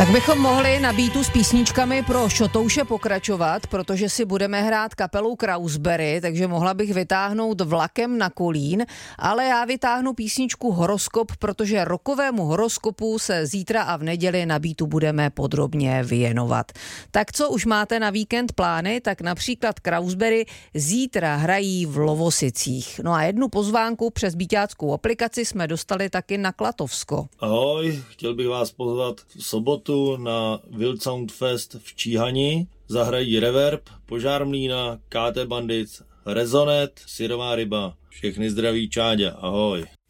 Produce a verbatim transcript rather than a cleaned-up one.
Tak bychom mohli na beatu s písničkami pro šotouše pokračovat, protože si budeme hrát kapelou Krausberry, takže mohla bych vytáhnout Vlakem na Kolín, ale já vytáhnu písničku Horoskop, protože rokovému horoskopu se zítra a v neděli na beatu budeme podrobně věnovat. Tak co už máte na víkend plány, tak například Krausberry zítra hrají v Lovosicích. No a jednu pozvánku přes beatáckou aplikaci jsme dostali taky na Klatovsko. Ahoj, chtěl bych vás pozvat v sobotu na Wild Sound Fest v Číhani. Zahrají Reverb, Požár Mlýna, K T Bandits, Rezonet, Syrová ryba. Všechny zdraví, Čáďa, ahoj.